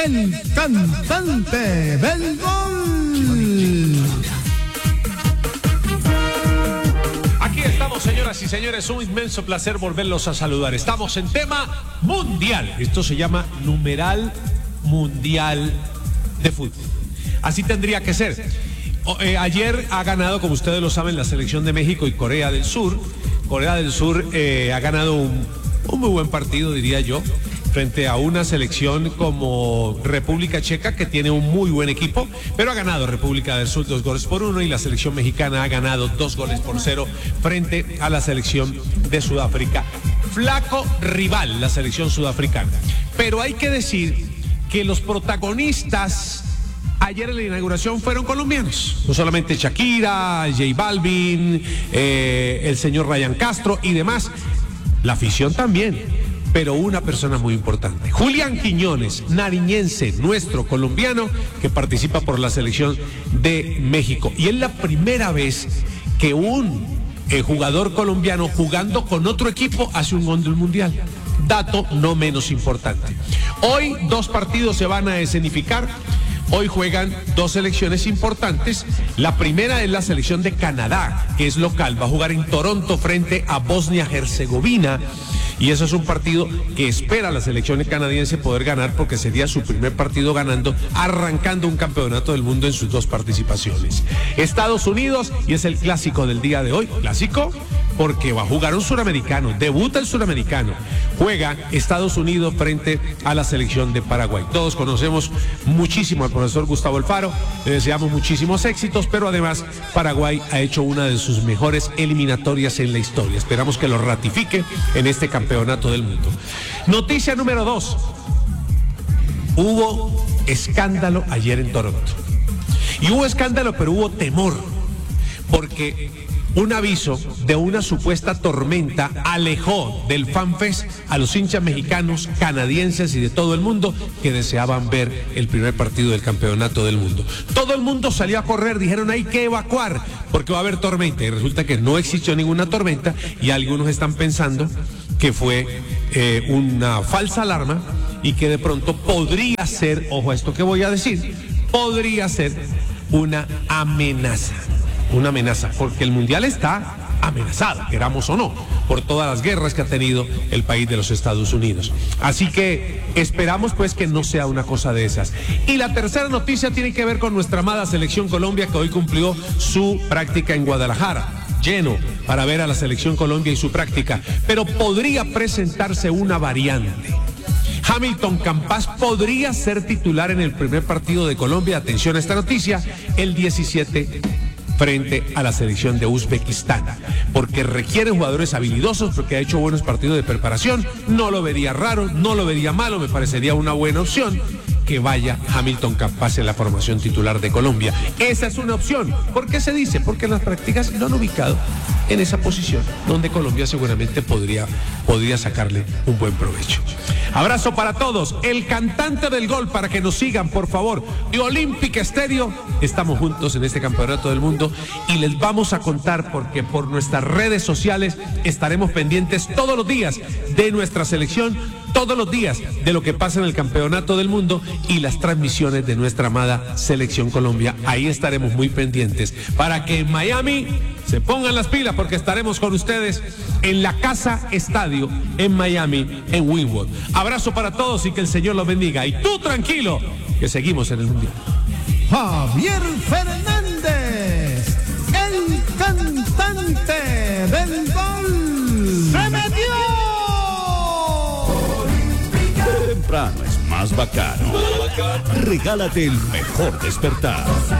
el cantante del gol. Aquí estamos, señoras y señores, un inmenso placer volverlos a saludar. Estamos en tema mundial. Esto se llama numeral mundial de fútbol. Así tendría que ser. Ayer ha ganado, como ustedes lo saben, la selección de México y Corea del Sur. Corea del Sur ha ganado un muy buen partido, diría yo, frente a una selección como República Checa, que tiene un muy buen equipo, pero ha ganado República del Sur 2-1, y la selección mexicana ha ganado 2-0 frente a la selección de Sudáfrica. Flaco rival la selección sudafricana. Pero hay que decir que los protagonistas ayer en la inauguración fueron colombianos. No solamente Shakira, J Balvin, el señor Ryan Castro y demás. La afición también, pero una persona muy importante. Julián Quiñones, nariñense, nuestro colombiano, que participa por la selección de México. Y es la primera vez que un jugador colombiano jugando con otro equipo hace un gol del mundial. Dato no menos importante. Hoy 2 partidos se van a escenificar. Hoy juegan 2 selecciones importantes. La primera es la selección de Canadá, que es local. Va a jugar en Toronto frente a Bosnia-Herzegovina. Y eso es un partido que espera la selección canadiense poder ganar, porque sería su primer partido ganando, arrancando un campeonato del mundo en sus 2 participaciones. Estados Unidos, y es el clásico del día de hoy. Clásico porque va a jugar un suramericano, debuta el suramericano. Juega Estados Unidos frente a la selección de Paraguay. Todos conocemos muchísimo al profesor Gustavo Alfaro, le deseamos muchísimos éxitos, pero además Paraguay ha hecho una de sus mejores eliminatorias en la historia. Esperamos que lo ratifique en este campeonato del mundo. Noticia número 2. Hubo escándalo ayer en Toronto. Y hubo escándalo, pero hubo temor, porque un aviso de una supuesta tormenta alejó del FanFest a los hinchas mexicanos, canadienses y de todo el mundo que deseaban ver el primer partido del campeonato del mundo. Todo el mundo salió a correr, dijeron hay que evacuar porque va a haber tormenta, y resulta que no existió ninguna tormenta, y algunos están pensando que fue una falsa alarma y que de pronto podría ser, ojo a esto que voy a decir, podría ser una amenaza. Una amenaza, porque el mundial está amenazado, queramos o no, por todas las guerras que ha tenido el país de los Estados Unidos. Así que esperamos pues que no sea una cosa de esas. Y la tercera noticia tiene que ver con nuestra amada selección Colombia, que hoy cumplió su práctica en Guadalajara. Lleno para ver a la selección Colombia y su práctica, pero podría presentarse una variante. Hamilton Campas podría ser titular en el primer partido de Colombia, atención a esta noticia, el 17 frente a la selección de Uzbekistán, porque requiere jugadores habilidosos, porque ha hecho buenos partidos de preparación. No lo vería raro, no lo vería malo, me parecería una buena opción que vaya Hamilton Campas en la formación titular de Colombia. Esa es una opción. ¿Por qué se dice? Porque en las prácticas lo han ubicado en esa posición donde Colombia seguramente podría sacarle un buen provecho. Abrazo para todos. El cantante del gol, para que nos sigan, por favor, de Olympic Stereo. Estamos juntos en este campeonato del mundo y les vamos a contar, porque por nuestras redes sociales estaremos pendientes todos los días de nuestra selección, todos los días de lo que pasa en el campeonato del mundo y las transmisiones de nuestra amada selección Colombia. Ahí estaremos muy pendientes para que en Miami se pongan las pilas, porque estaremos con ustedes en la Casa Estadio en Miami, en Wynwood. Abrazo para todos y que el Señor los bendiga. Y tú tranquilo, que seguimos en el Mundial. Javier Fernández, el cantante del gol. ¡Se metió! Temprano es más bacano. Regálate el mejor despertar.